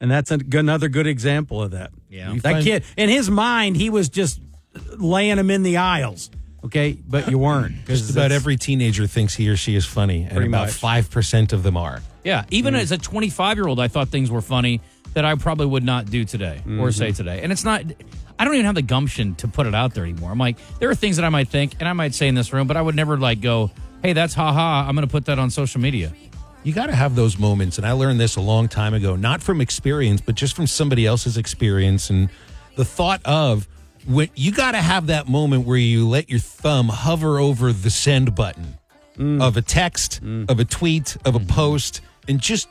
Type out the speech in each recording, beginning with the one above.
And that's another good example of that. Yeah. That kid, in his mind, he was just laying him in the aisles. Okay, but you weren't. Just about every teenager thinks he or she is funny, and about 5% of them are. Yeah, even as a 25-year-old, I thought things were funny that I probably would not do today or say today. And it's not, I don't even have the gumption to put it out there anymore. I'm like, there are things that I might think and I might say in this room, but I would never like go, hey, that's ha-ha, I'm going to put that on social media. You got to have those moments, and I learned this a long time ago, not from experience, but just from somebody else's experience. And the thought of, when you got to have that moment where you let your thumb hover over the send button of a text, of a tweet, of a post, and just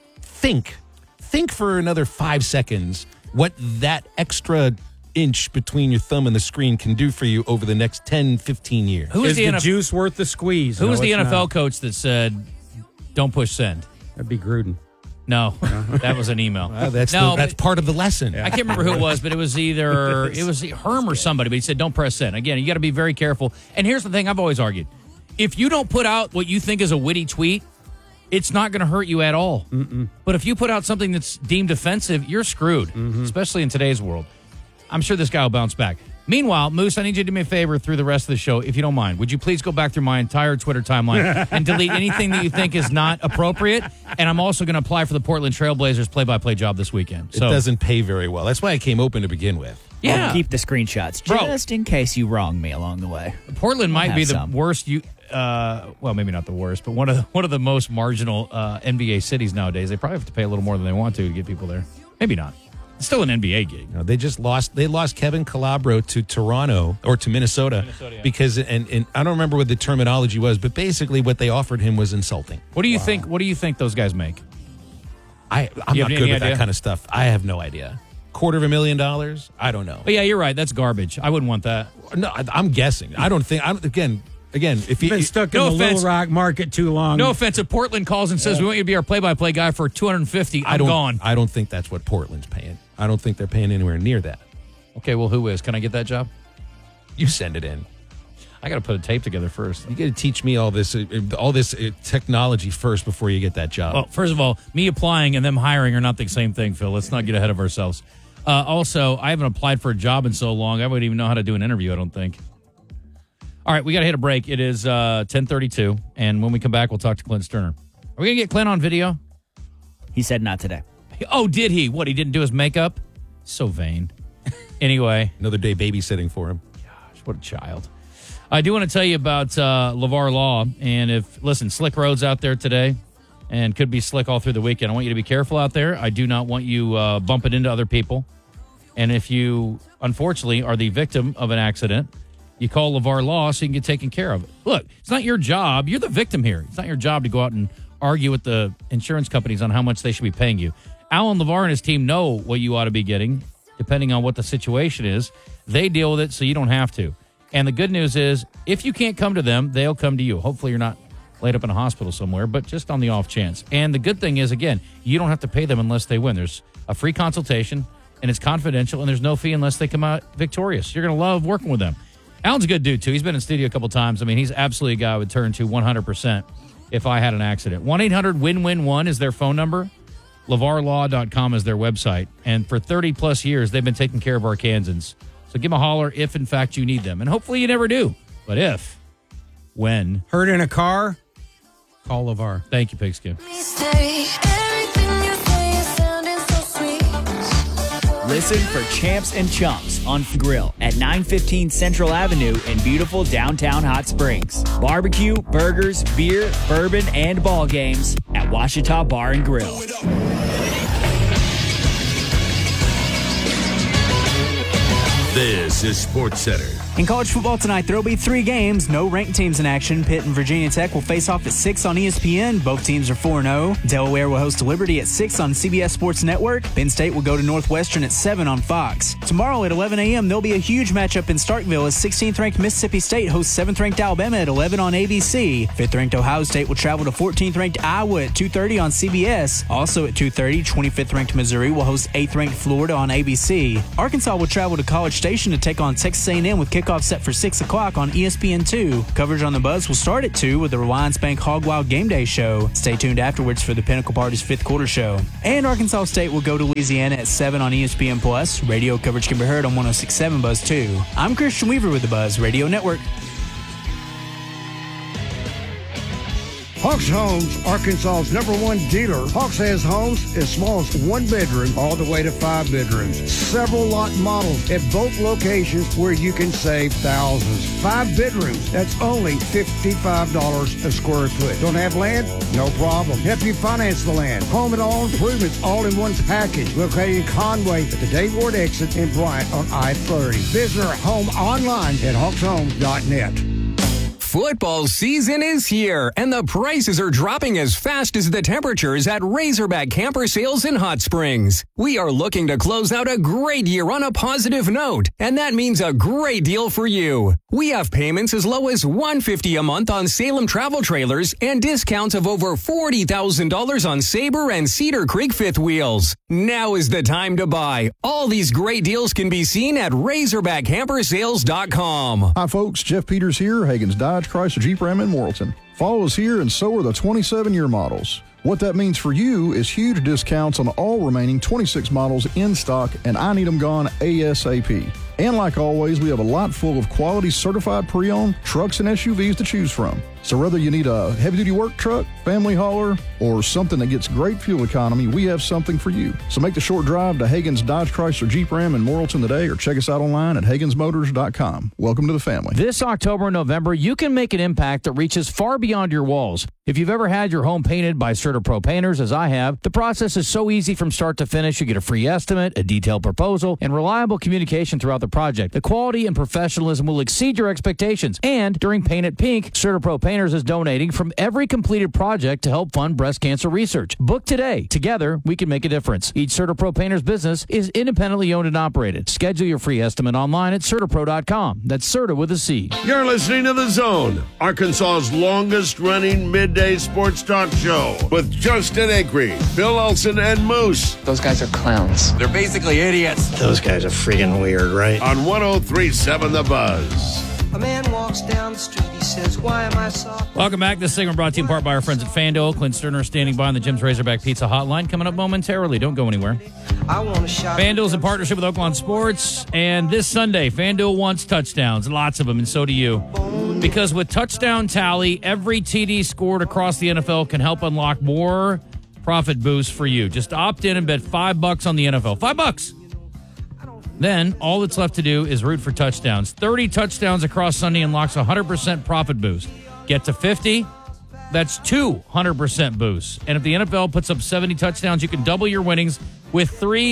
think for another 5 seconds what that extra inch between your thumb and the screen can do for you over the next 10, 15 years. Is the juice worth the squeeze? Who was the NFL coach that said, don't push send? That'd be Gruden. No, that was an email. That's part of the lesson. I can't remember who it was, but it was either Herm or somebody, but he said, don't press send. Again, you got to be very careful. And here's the thing I've always argued. If you don't put out what you think is a witty tweet, it's not going to hurt you at all. But if you put out something that's deemed offensive, you're screwed, especially in today's world. I'm sure this guy will bounce back. Meanwhile, Moose, I need you to do me a favor through the rest of the show, if you don't mind. Would you please go back through my entire Twitter timeline and delete anything that you think is not appropriate? And I'm also going to apply for the Portland Trailblazers play-by-play job this weekend. It doesn't pay very well. That's why I came open to begin with. Yeah. I'll keep the screenshots just in case you wrong me along the way. Portland might be the worst. Well, maybe not the worst, but one of the most marginal NBA cities nowadays. They probably have to pay a little more than they want to get people there. Maybe not. It's still an NBA gig. No, they lost Kevin Calabro to Toronto or to Minnesota, because and I don't remember what the terminology was, but basically what they offered him was insulting. What do you think? What do you think those guys make? I'm not good with that kind of stuff. I have no idea. $250,000? I don't know. But yeah, you're right. That's garbage. I wouldn't want that. No, I'm guessing. I don't think. Again, if you've been stuck in the Little Rock market too long. No offense. If Portland calls and says we want you to be our play-by-play guy for $250, I'm gone. I don't think that's what Portland's paying. I don't think they're paying anywhere near that. Okay, well, who is? Can I get that job? You send it in. I got to put a tape together first. You got to teach me all this technology first before you get that job. Well, first of all, me applying and them hiring are not the same thing, Phil. Let's not get ahead of ourselves. Also, I haven't applied for a job in so long, I wouldn't even know how to do an interview, I don't think. All right, we got to hit a break. It is 10:32, and when we come back, we'll talk to Clint Sterner. Are we going to get Clint on video? He said not today. Oh, did he? What, he didn't do his makeup? So vain. Anyway. Another day babysitting for him. Gosh, what a child. I do want to tell you about LeVar Law, and listen, slick roads out there today, and could be slick all through the weekend. I want you to be careful out there. I do not want you bumping into other people. And if you, unfortunately, are the victim of an accident, you call LeVar Law so you can get taken care of. Look, it's not your job. You're the victim here. It's not your job to go out and argue with the insurance companies on how much they should be paying you. Alan LeVar and his team know what you ought to be getting, depending on what the situation is. They deal with it so you don't have to. And the good news is, if you can't come to them, they'll come to you. Hopefully you're not laid up in a hospital somewhere, but just on the off chance. And the good thing is, again, you don't have to pay them unless they win. There's a free consultation, and it's confidential, and there's no fee unless they come out victorious. You're going to love working with them. Alan's a good dude, too. He's been in studio a couple times. I mean, he's absolutely a guy I would turn to 100% if I had an accident. 1-800-WIN-WIN-1 is their phone number. LeVarLaw.com is their website. And for 30-plus years, they've been taking care of Arkansans. So give them a holler if, in fact, you need them. And hopefully you never do. But when. Hurt in a car, call LeVar. Thank you, Pigskin. Listen for Champs and Chumps on Grill at 915 Central Avenue in beautiful downtown Hot Springs. Barbecue, burgers, beer, bourbon, and ball games at Washita Bar and Grill. This is Sports Center. In college football tonight, there will be 3 games. No ranked teams in action. Pitt and Virginia Tech will face off at 6 on ESPN. Both teams are 4-0. Delaware will host Liberty at 6 on CBS Sports Network. Penn State will go to Northwestern at 7 on Fox. Tomorrow at 11 a.m., there'll be a huge matchup in Starkville as 16th-ranked Mississippi State hosts 7th-ranked Alabama at 11 on ABC. 5th-ranked Ohio State will travel to 14th-ranked Iowa at 2:30 on CBS. Also at 2:30, 25th-ranked Missouri will host 8th-ranked Florida on ABC. Arkansas will travel to College Station to take on Texas A&M with kickoff kickoff set for 6 o'clock on ESPN2. Coverage on the Buzz will start at 2 with the Reliance Bank Hog Wild Game Day show. Stay tuned afterwards for the Pinnacle Party's 5th quarter show. And Arkansas State will go to Louisiana at 7 on ESPN Plus. Radio coverage can be heard on 106.7 Buzz 2. I'm Christian Weaver with the Buzz Radio Network. Hawks Homes, Arkansas's #1 dealer. Hawks has homes as small as 1 bedroom all the way to 5 bedrooms. Several lot models at both locations where you can save thousands. 5 bedrooms, that's only $55 a square foot. Don't have land? No problem. Help you finance the land. Home and all improvements all in one package. Located in Conway at the Dave Ward exit and Bryant on I-30. Visit our home online at hawkshomes.net. Football season is here, and the prices are dropping as fast as the temperatures at Razorback Camper Sales in Hot Springs. We are looking to close out a great year on a positive note, and that means a great deal for you. We have payments as low as $150 a month on Salem travel trailers and discounts of over $40,000 on Sabre and Cedar Creek fifth wheels. Now is the time to buy. All these great deals can be seen at RazorbackCamperSales.com. Hi, folks. Jeff Peters here, Hagen's Dodge, Chrysler, Jeep, Ram in Morrilton. Follow us here, and so are the 27-year models. What that means for you is huge discounts on all remaining 26 models in stock, and I need them gone ASAP. And like always, we have a lot full of quality certified pre-owned trucks and SUVs to choose from. So whether you need a heavy-duty work truck, family hauler, or something that gets great fuel economy, we have something for you. So make the short drive to Hagen's Dodge, Chrysler, Jeep, Ram in Morrilton today, or check us out online at HagensMotors.com. Welcome to the family. This October and November, you can make an impact that reaches far beyond your walls. If you've ever had your home painted by CertaPro Painters, as I have, the process is so easy from start to finish. You get a free estimate, a detailed proposal, and reliable communication throughout the project. The quality and professionalism will exceed your expectations. And during Paint It Pink, CertaPro Painters is donating from every completed project to help fund breast cancer research. Book today. Together, we can make a difference. Each CertaPro Painters business is independently owned and operated. Schedule your free estimate online at CertaPro.com. That's Certa with a C. You're listening to The Zone, Arkansas's longest-running midday sports talk show with Justin Acree, Bill Olson, and Moose. Those guys are clowns. They're basically idiots. Those guys are freaking weird, right? On 103.7 The Buzz. A man walks down the street, he says, why am I soft? Welcome back. This segment brought to you in part by our friends at FanDuel. Clint Sterner standing by on the Jim's Razorback Pizza Hotline. Coming up momentarily. Don't go anywhere. FanDuel's in partnership with Oaklawn Sports. And this Sunday, FanDuel wants touchdowns. Lots of them, and so do you. Because with Touchdown Tally, every TD scored across the NFL can help unlock more profit boosts for you. Just opt in and bet $5 on the NFL. $5. Then, all that's left to do is root for touchdowns. 30 touchdowns across Sunday unlocks a 100% profit boost. Get to 50, that's 200% boosts. And if the NFL puts up 70 touchdowns, you can double your winnings with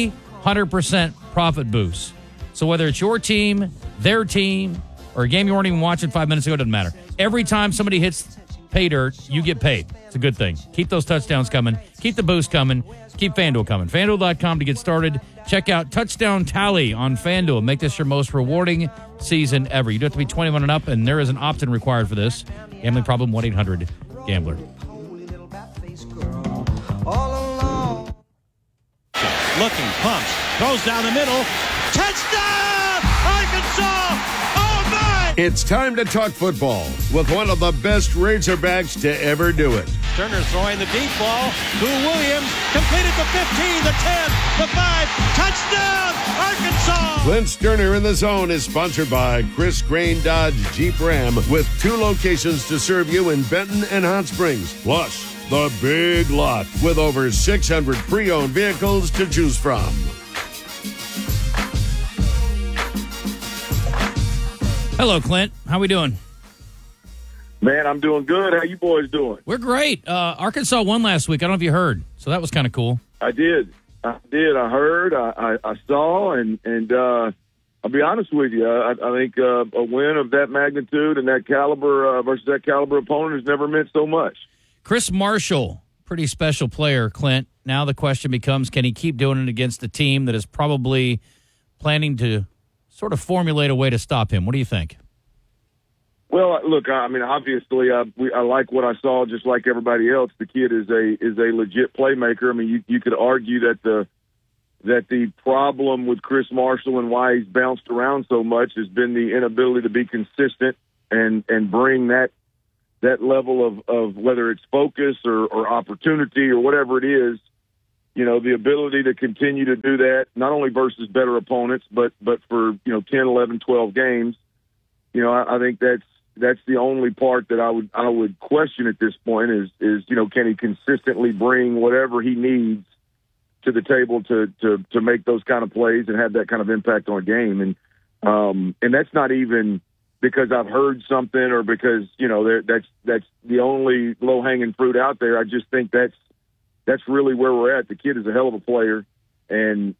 300% profit boosts. So whether it's your team, their team, or a game you weren't even watching 5 minutes ago, it doesn't matter. Every time somebody hits pay dirt, you get paid. It's a good thing. Keep those touchdowns coming. Keep the boost coming. Keep FanDuel coming. FanDuel.com to get started. Check out Touchdown Tally on FanDuel. Make this your most rewarding season ever. You do have to be 21 and up, and there is an opt-in required for this. Gambling problem, 1-800-GAMBLER. Looking, pumps, throws down the middle. Touchdown! Arkansas! Oh, my! It's time to talk football with one of the best Razorbacks to ever do it. Turner throwing the deep ball to Williams. Completed the 15, the 10, the 5. Touchdown, Arkansas! Clint Sterner in the Zone is sponsored by Chris Crane Dodge Jeep Ram with 2 locations to serve you in Benton and Hot Springs. Plus, the Big Lot with over 600 pre-owned vehicles to choose from. Hello, Clint. How we doing? Man, I'm doing good. How you boys doing? We're great. Arkansas won last week. I don't know if you heard, so that was kind of cool. I did. I heard. I saw, and I'll be honest with you. I think a win of that magnitude and that caliber versus that caliber opponent has never meant so much. Chris Marshall, pretty special player, Clint. Now the question becomes, can he keep doing it against a team that is probably planning to sort of formulate a way to stop him? What do you think? Well, look, I mean, obviously, I like what I saw, just like everybody else. The kid is a legit playmaker. I mean, you could argue that that the problem with Chris Marshall and why he's bounced around so much has been the inability to be consistent and bring that level of whether it's focus or opportunity or whatever it is, the ability to continue to do that, not only versus better opponents, but for, 10, 11, 12 games. I think that's the only part that I would question at this point is can he consistently bring whatever he needs to the table to make those kind of plays and have that kind of impact on a game. And that's not even because I've heard something or because, that's the only low-hanging fruit out there. I just think that's really where we're at. The kid is a hell of a player. And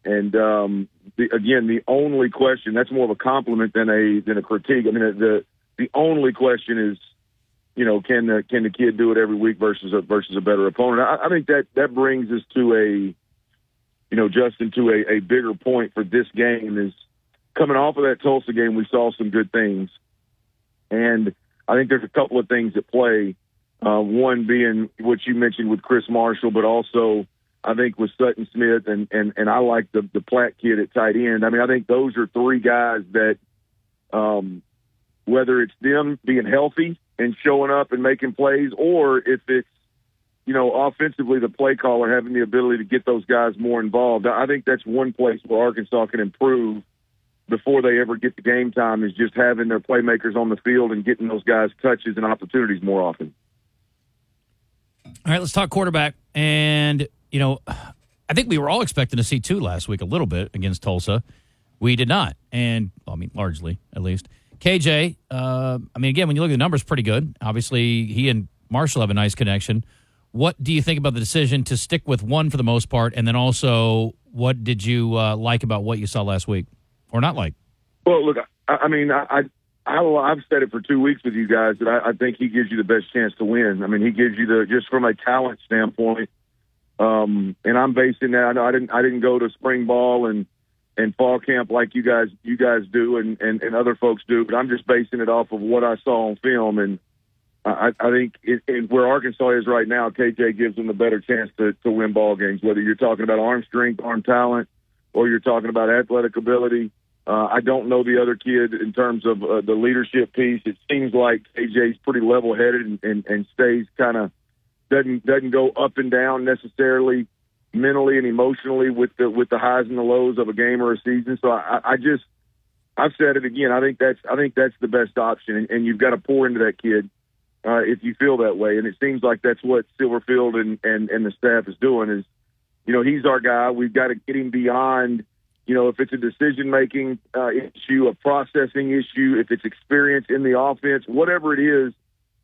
the only question, that's more of a compliment than a critique. I mean, the only question is, can the kid do it every week versus a better opponent? I think that brings us to Justin, to a bigger point for this game is coming off of that Tulsa game, we saw some good things. And I think there's a couple of things at play. One being what you mentioned with Chris Marshall, but also I think with Sutton Smith and I like the Platt kid at tight end. I mean, I think those are three guys that, whether it's them being healthy and showing up and making plays, or if it's, offensively the play caller having the ability to get those guys more involved. I think that's one place where Arkansas can improve before they ever get to game time, is just having their playmakers on the field and getting those guys touches and opportunities more often. All right, let's talk quarterback. And, I think we were all expecting to see two last week a little bit against Tulsa. We did not. And, largely, at least. KJ, again, when you look at the numbers, pretty good. Obviously, he and Marshall have a nice connection. What do you think about the decision to stick with one for the most part? And then also, what did you like about what you saw last week or not like? Well, look, I've said it for 2 weeks with you guys that I think he gives you the best chance to win. I mean, he gives you just from a talent standpoint. And I'm basing that. I know I didn't go to spring ball and fall camp like you guys do and other folks do, but I'm just basing it off of what I saw on film. And I think where Arkansas is right now, KJ gives them a better chance to win ball games, whether you're talking about arm strength, arm talent, or you're talking about athletic ability. I don't know the other kid in terms of the leadership piece. It seems like KJ's pretty level-headed and stays kind of doesn't go up and down necessarily mentally and emotionally with the highs and the lows of a game or a season. So I've said it again. I think that's the best option, and you've got to pour into that kid if you feel that way. And it seems like that's what Silverfield and the staff is doing. Is he's our guy. We've got to get him beyond. If it's a decision-making issue, a processing issue, if it's experience in the offense, whatever it is,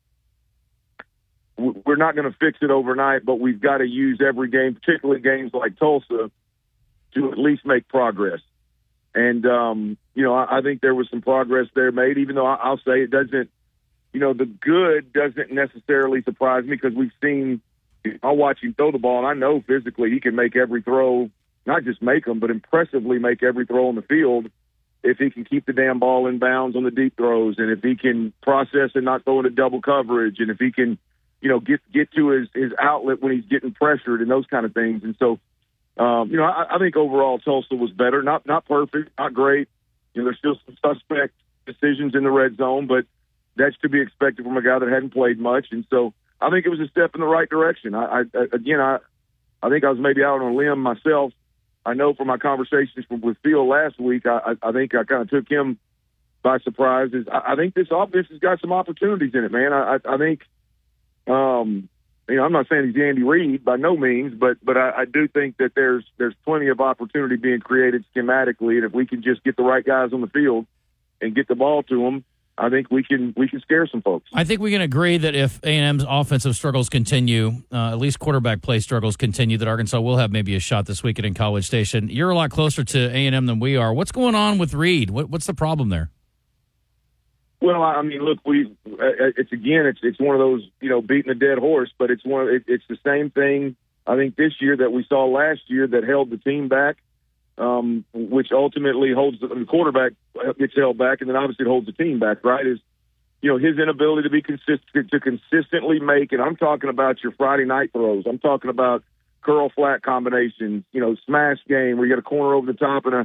we're not going to fix it overnight, but we've got to use every game, particularly games like Tulsa, to at least make progress. And, I think there was some progress there made, even though I'll say it doesn't, the good doesn't necessarily surprise me because we've seen, I'll watch him throw the ball, and I know physically he can make every throw, not just make them, but impressively make every throw on the field if he can keep the damn ball in bounds on the deep throws, and if he can process and not throw into double coverage, and if he can, get to his outlet when he's getting pressured and those kind of things. And so, I think overall Tulsa was better, not perfect, not great. There's still some suspect decisions in the red zone, but that's to be expected from a guy that hadn't played much. And so I think it was a step in the right direction. I think I was maybe out on a limb myself. I know from my conversations with Phil last week, I think I kind of took him by surprise. I think this offense has got some opportunities in it, man. I think, I'm not saying he's Andy Reid by no means, but I do think that there's plenty of opportunity being created schematically, and if we can just get the right guys on the field and get the ball to them, I think we can scare some folks. I think we can agree that if A&M's offensive struggles continue, at least quarterback play struggles continue, that Arkansas will have maybe a shot this weekend in College Station. You're a lot closer to A&M than we are. What's going on with Reed? What's the problem there? Well, I mean, look, it's one of those, beating a dead horse, but it's it's the same thing. I think this year that we saw last year that held the team back. Which ultimately holds the quarterback gets held back, and then obviously it holds the team back, right? Is, his inability to be consistent, to consistently make, and I'm talking about your Friday night throws. I'm talking about, curl flat combinations, smash game where you got a corner over the top and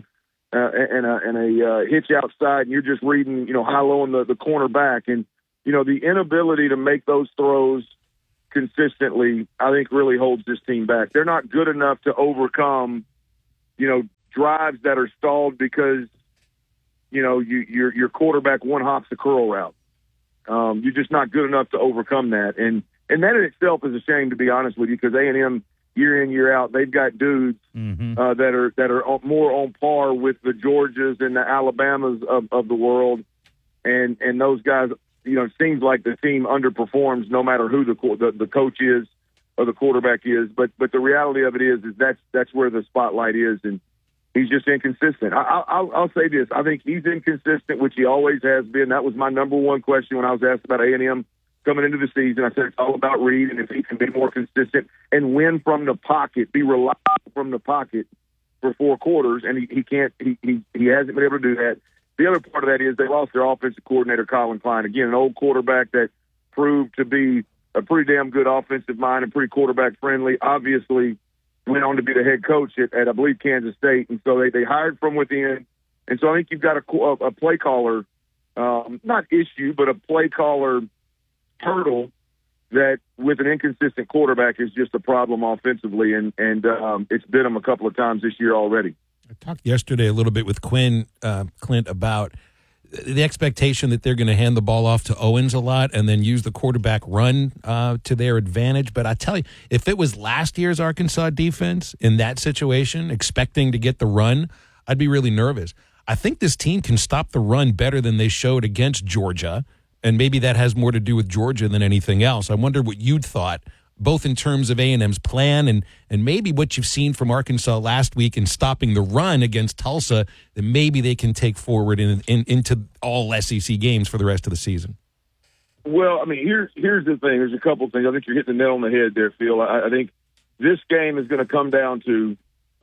a hitch outside, and you're just reading, high low on the corner back. And, the inability to make those throws consistently, I think, really holds this team back. They're not good enough to overcome, drives that are stalled because, your quarterback one-hops the curl route. You're just not good enough to overcome that. And that in itself is a shame, to be honest with you, because A&M, year in, year out, they've got dudes that are more on par with the Georgias and the Alabamas of the world. And those guys, it seems like the team underperforms no matter who the coach is or the quarterback is. But the reality of it is that's where the spotlight is, and he's just inconsistent. I'll say this. I think he's inconsistent, which he always has been. That was my number one question when I was asked about A&M coming into the season. I said it's all about Reed, and if he can be more consistent and win from the pocket, be reliable from the pocket for 4 quarters, and he can't. He hasn't been able to do that. The other part of that is they lost their offensive coordinator, Colin Klein. Again, an old quarterback that proved to be a pretty damn good offensive mind and pretty quarterback friendly. Obviously, went on to be the head coach at I believe, Kansas State. And so they hired from within. And so I think you've got a play caller, not issue, but a play caller hurdle that with an inconsistent quarterback is just a problem offensively. And it's bit them a couple of times this year already. I talked yesterday a little bit with Clint, about the expectation that they're going to hand the ball off to Owens a lot and then use the quarterback run to their advantage. But I tell you, if it was last year's Arkansas defense in that situation, expecting to get the run, I'd be really nervous. I think this team can stop the run better than they showed against Georgia, and maybe that has more to do with Georgia than anything else. I wonder what you'd thought, both in terms of A&M's plan and maybe what you've seen from Arkansas last week in stopping the run against Tulsa, that maybe they can take forward into all SEC games for the rest of the season. Well, I mean, here's the thing. There's a couple things. I think you're hitting the nail on the head there, Phil. I think this game is going to come down to,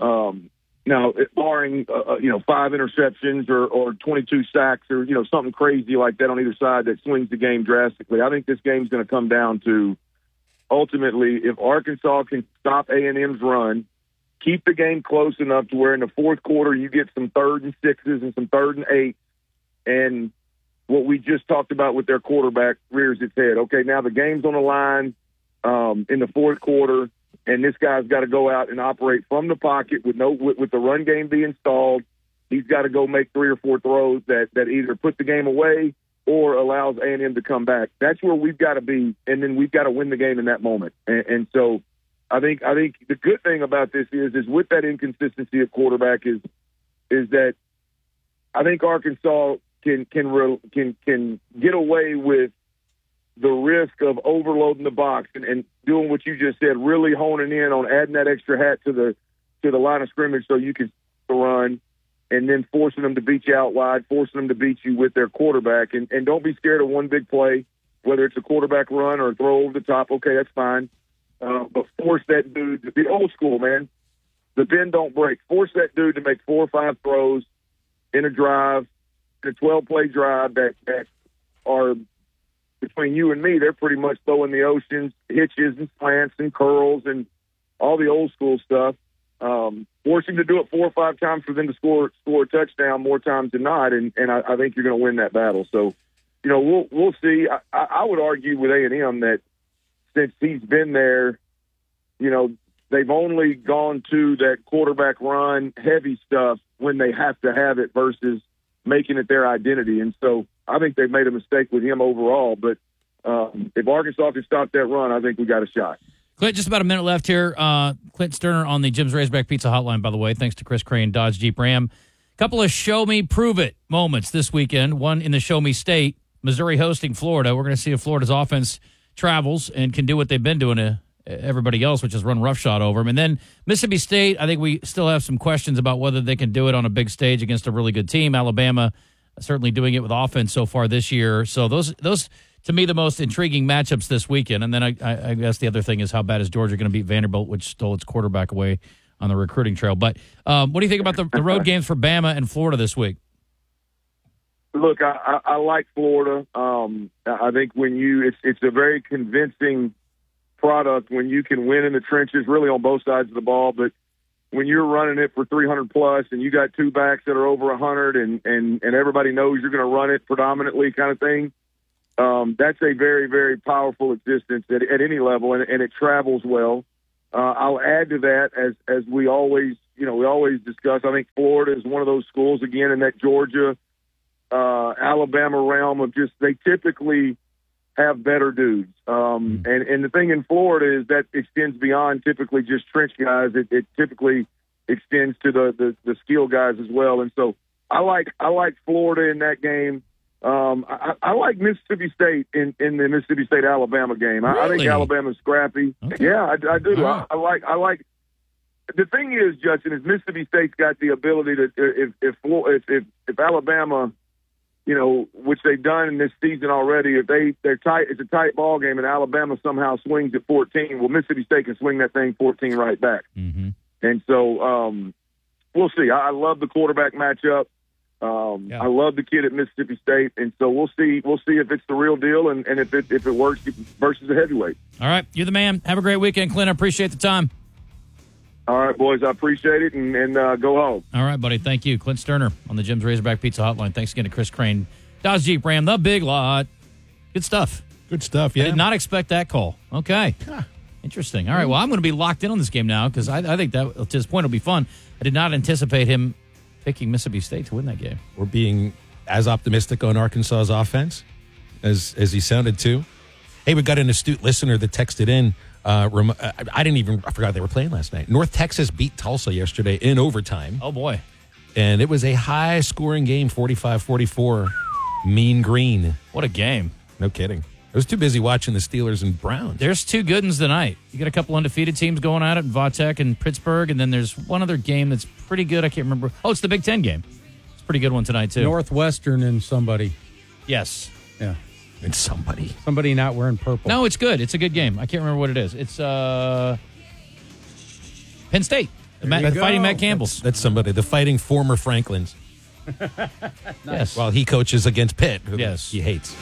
now, barring, 5 interceptions or 22 sacks or, something crazy like that on either side that swings the game drastically. I think this game's going to come down to, ultimately, if Arkansas can stop A&M's run, keep the game close enough to where in the fourth quarter you get some 3rd and 6s and some 3rd and 8s, and what we just talked about with their quarterback rears its head. Okay, now the game's on the line in the fourth quarter, and this guy's got to go out and operate from the pocket with the run game being stalled. He's got to go make 3 or 4 throws that either put the game away or allows A&M to come back. That's where we've got to be, and then we've got to win the game in that moment. And so I think the good thing about this is with that inconsistency at quarterback is that I think Arkansas can get away with the risk of overloading the box and doing what you just said, really honing in on adding that extra hat to the line of scrimmage so you can run, and then forcing them to beat you out wide, forcing them to beat you with their quarterback. And don't be scared of one big play, whether it's a quarterback run or a throw over the top. Okay, that's fine. But force that dude to be old school, man. The bend don't break. Force that dude to make 4 or 5 throws in a drive, in a 12-play drive that are, between you and me, they're pretty much throwing the oceans, hitches and slants and curls and all the old school stuff. Force him to do it 4 or 5 times for them to score a touchdown more times than not, and I think you're going to win that battle. So, we'll see. I would argue with A&M that since he's been there, they've only gone to that quarterback run heavy stuff when they have to have it versus making it their identity. And so I think they've made a mistake with him overall. But if Arkansas can stop that run, I think we got a shot. Clint, just about a minute left here. Clint Sterner on the Jim's Razorback Pizza Hotline, by the way. Thanks to Chris Crane, Dodge Jeep Ram. Couple of show me, prove it moments this weekend. One in the show me state, Missouri hosting Florida. We're going to see if Florida's offense travels and can do what they've been doing to everybody else, which is run roughshod over them. And then Mississippi State, I think we still have some questions about whether they can do it on a big stage against a really good team. Alabama certainly doing it with offense so far this year. So those to me, the most intriguing matchups this weekend. And then I guess the other thing is how bad is Georgia going to beat Vanderbilt, which stole its quarterback away on the recruiting trail. But what do you think about the road games for Bama and Florida this week? Look, I like Florida. I think when it's a very convincing product when you can win in the trenches, really on both sides of the ball. But when you're running it for 300 plus and you got two backs that are over 100 and everybody knows you're going to run it predominantly kind of thing, that's a very, very powerful existence at any level, and it travels well. I'll add to that, as we always discuss, I think Florida is one of those schools, again, in that Georgia, Alabama realm of just they typically have better dudes. And the thing in Florida is that extends beyond typically just trench guys. It typically extends to the skill guys as well. And so I like Florida in that game. I like Mississippi State in the Mississippi State-Alabama game. I think Alabama's scrappy. Okay. Yeah, I do. Right. I like. The thing is, Justin, is Mississippi State's got the ability to if Alabama, which they've done in this season already, if they're tight, it's a tight ball game, and Alabama somehow swings at 14. Well, Mississippi State can swing that thing 14 right back. Mm-hmm. And so we'll see. I love the quarterback matchup. I love the kid at Mississippi State, and so we'll see if it's the real deal and if it works versus the heavyweight. All right, you're the man. Have a great weekend, Clint. I appreciate the time. All right, boys, I appreciate it, and go home. All right, buddy. Thank you. Clint Sterner on the Jim's Razorback Pizza Hotline. Thanks again to Chris Crane. Dodge Jeep Ram, the big lot. Good stuff. Good stuff, yeah. I did not expect that call. Okay. Huh. Interesting. All right, well, I'm going to be locked in on this game now because I think that, to his point, will be fun. I did not anticipate him picking Mississippi State to win that game. We're being as optimistic on Arkansas's offense as he sounded to. Hey, we got an astute listener that texted in. I forgot they were playing last night. North Texas beat Tulsa yesterday in overtime. Oh, boy. And it was a high-scoring game, 45-44. Mean Green. What a game. No kidding. I was too busy watching the Steelers and Browns. There's two good ones tonight. You got a couple undefeated teams going at it, Vautech and Pittsburgh, and then there's one other game that's pretty good. I can't remember. Oh, it's the Big Ten game. It's a pretty good one tonight, too. Northwestern and somebody. Yes. Yeah. And somebody. Somebody not wearing purple. No, it's good. It's a good game. I can't remember what it is. It's Penn State. The Fighting Matt Campbell's. That's somebody. The Fighting former Franklins. Yes. While he coaches against Pitt. Yes. He hates.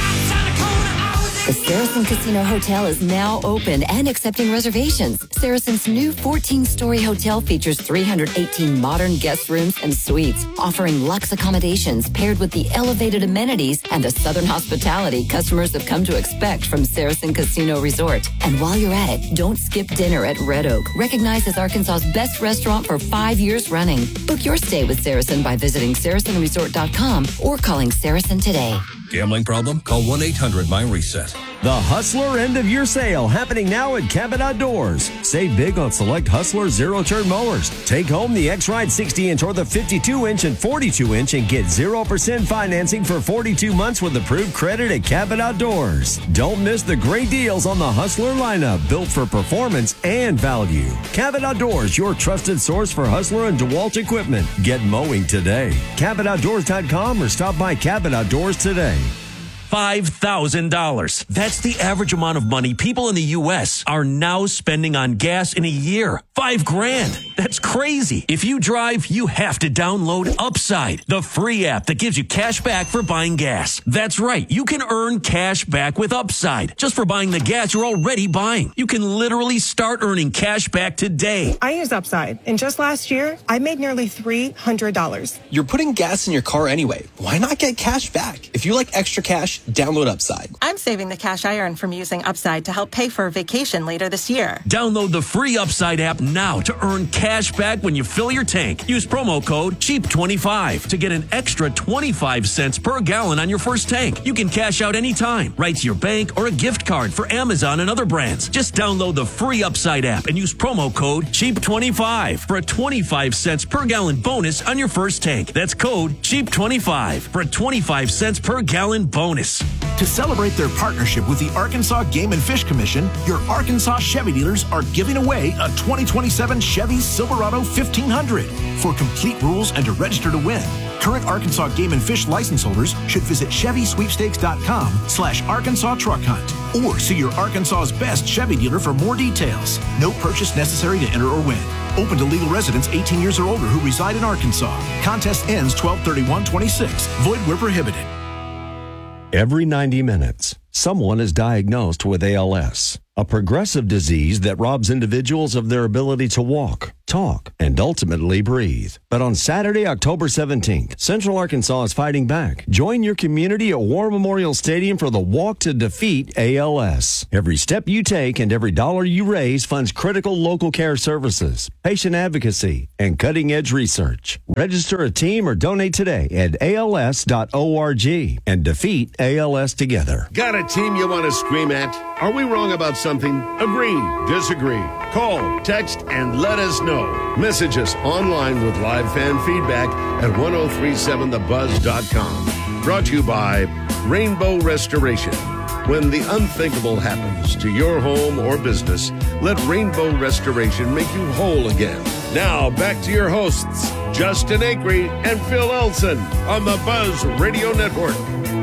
The Saracen Casino Hotel is now open and accepting reservations. Saracen's new 14-story hotel features 318 modern guest rooms and suites, offering luxe accommodations paired with the elevated amenities and the southern hospitality customers have come to expect from Saracen Casino Resort. And while you're at it, don't skip dinner at Red Oak, recognized as Arkansas's best restaurant for 5 years running. Book your stay with Saracen by visiting SaracenResort.com or calling Saracen today. Gambling problem? Call 1-800-MY-RESET. The Hustler end of year sale happening now at Cabot Outdoors. Save big on select Hustler zero-turn mowers. Take home the X-Ride 60-inch or the 52-inch and 42-inch and get 0% financing for 42 months with approved credit at Cabot Outdoors. Don't miss the great deals on the Hustler lineup built for performance and value. Cabot Outdoors, your trusted source for Hustler and DeWalt equipment. Get mowing today. CabotOutdoors.com or stop by Cabot Outdoors today. $5,000. That's the average amount of money people in the U.S. are now spending on gas in a year. $5,000. That's crazy. If you drive, you have to download Upside, the free app that gives you cash back for buying gas. That's right. You can earn cash back with Upside just for buying the gas you're already buying. You can literally start earning cash back today. I use Upside, and just last year, I made nearly $300. You're putting gas in your car anyway. Why not get cash back? If you like extra cash, download Upside. I'm saving the cash I earn from using Upside to help pay for a vacation later this year. Download the free Upside app now to earn cash back when you fill your tank. Use promo code CHEAP25 to get an extra 25 cents per gallon on your first tank. You can cash out anytime, right to your bank or a gift card for Amazon and other brands. Just download the free Upside app and use promo code CHEAP25 for a 25 cents per gallon bonus on your first tank. That's code CHEAP25 for a 25 cents per gallon bonus. To celebrate their partnership with the Arkansas Game and Fish Commission, your Arkansas Chevy dealers are giving away a 2027 Chevy Silverado 1500. For complete rules and to register to win, current Arkansas Game and Fish license holders should visit ChevySweepstakes.com/Arkansas Truck Hunt or see your Arkansas's best Chevy dealer for more details. No purchase necessary to enter or win. Open to legal residents 18 years or older who reside in Arkansas. Contest ends 12/31/26. Void where prohibited. Every 90 minutes, someone is diagnosed with ALS. a progressive disease that robs individuals of their ability to walk, talk, and ultimately breathe. But on Saturday, October 17th, Central Arkansas is fighting back. Join your community at War Memorial Stadium for the Walk to Defeat ALS. Every step you take and every dollar you raise funds critical local care services, patient advocacy, and cutting-edge research. Register a team or donate today at als.org and defeat ALS together. Got a team you want to scream at? Are we wrong about something? Agree, disagree. Call, text, and let us know. Message us online with live fan feedback at 1037thebuzz.com. Brought to you by Rainbow Restoration. When the unthinkable happens to your home or business, let Rainbow Restoration make you whole again. Now, back to your hosts, Justin Acree and Phil Elson on the Buzz Radio Network.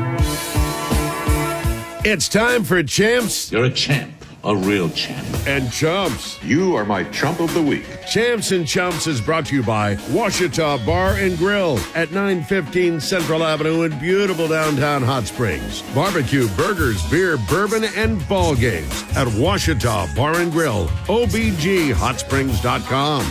It's time for Champs. You're a champ, a real champ. And Chumps. You are my Trump of the Week. Champs and Chumps is brought to you by Ouachita Bar and Grill at 915 Central Avenue in beautiful downtown Hot Springs. Barbecue, burgers, beer, bourbon, and ball games at Ouachita Bar and Grill. OBGHotSprings.com.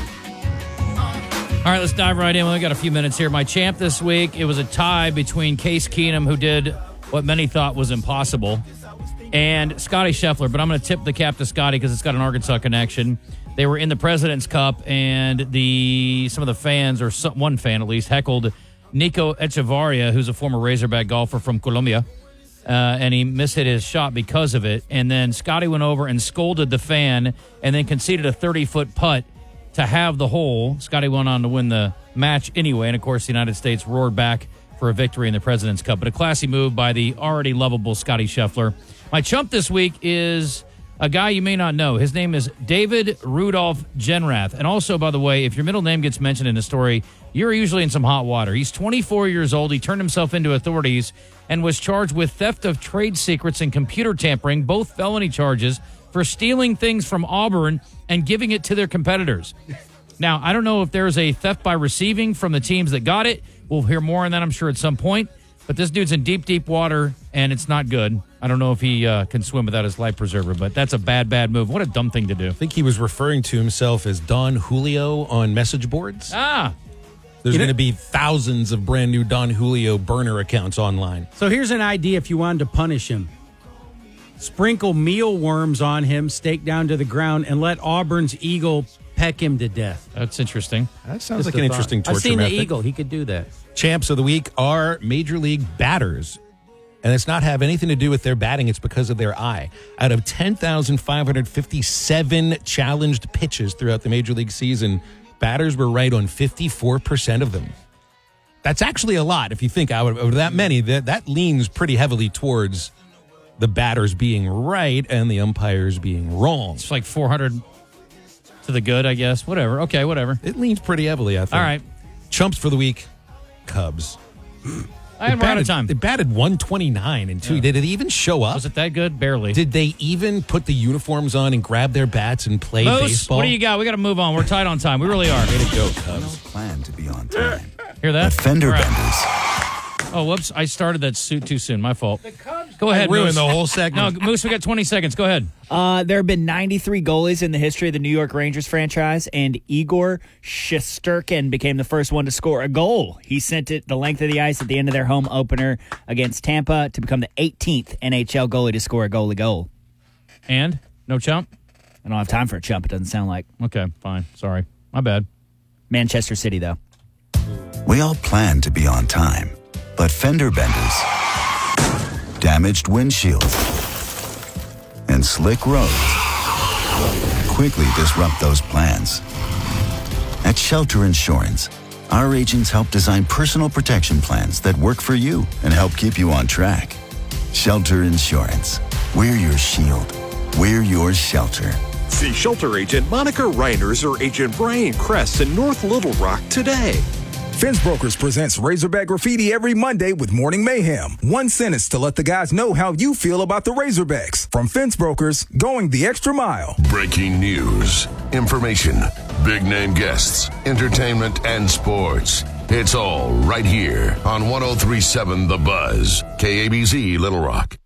All right, let's dive right in. We only got a few minutes here. My champ this week, it was a tie between Case Keenum, who did what many thought was impossible, and Scotty Scheffler. But I'm going to tip the cap to Scotty because it's got an Arkansas connection. They were in the President's Cup, and some of the fans, or one fan at least, heckled Nico Echevarria, who's a former Razorback golfer from Colombia, and he mishit his shot because of it. And then Scotty went over and scolded the fan and then conceded a 30-foot putt to have the hole. Scotty went on to win the match anyway, and of course the United States roared back for a victory in the President's Cup. But a classy move by the already lovable Scotty Scheffler. My chump this week is a guy you may not know. His name is David Rudolph Genrath. And also, by the way, if your middle name gets mentioned in a story, you're usually in some hot water. He's 24 years old. He turned himself into authorities and was charged with theft of trade secrets and computer tampering, both felony charges, for stealing things from Auburn and giving it to their competitors. Now, I don't know if there's a theft by receiving from the teams that got it. We'll hear more on that, I'm sure, at some point. But this dude's in deep, deep water, and it's not good. I don't know if he can swim without his life preserver, but that's a bad, bad move. What a dumb thing to do. I think he was referring to himself as Don Julio on message boards. There's going to be thousands of brand new Don Julio burner accounts online. So here's an idea if you wanted to punish him. Sprinkle mealworms on him, stake down to the ground, and let Auburn's eagle peck him to death. That's interesting. That sounds like an interesting torture I've seen method. the eagle. He could do that. Champs of the week are Major League batters. And it's not have anything to do with their batting. It's because of their eye. Out of 10,557 challenged pitches throughout the Major League season, batters were right on 54% of them. That's actually a lot. If you think out of that many, that leans pretty heavily towards the batters being right and the umpires being wrong. It's like 400 to the good, I guess. Whatever. Okay, whatever. It leans pretty heavily, I think. All right. Chumps for the week, Cubs. We're out of time. They batted 129 and 2. Yeah. Did it even show up? Was it that good? Barely. Did they even put the uniforms on and grab their bats and play baseball? What do you got? We got to move on. We're tight on time. We really are. Way to go, Cubs. Plan to be on time. Hear that? But fender benders. Oh, whoops. I started that suit too soon. My fault. Go ahead, ruined Moose. the whole segment. No, Moose, we got 20 seconds. Go ahead. There have been 93 goalies in the history of the New York Rangers franchise, and Igor Shesterkin became the first one to score a goal. He sent it the length of the ice at the end of their home opener against Tampa to become the 18th NHL goalie to score a goalie goal. And? No chump? I don't have time for a chump, it doesn't sound like. Okay, fine. Sorry. My bad. Manchester City, though. We all plan to be on time, but fender benders, damaged windshields, and slick roads quickly disrupt those plans. At Shelter Insurance, our agents help design personal protection plans that work for you and help keep you on track. Shelter Insurance. We're your shield. We're your shelter. See Shelter Agent Monica Reiners or Agent Brian Kress in North Little Rock today. Fence Brokers presents Razorback Graffiti every Monday with Morning Mayhem. One sentence to let the guys know how you feel about the Razorbacks. From Fence Brokers, going the extra mile. Breaking news, information, big name guests, entertainment, and sports. It's all right here on 103.7 The Buzz, KABZ Little Rock.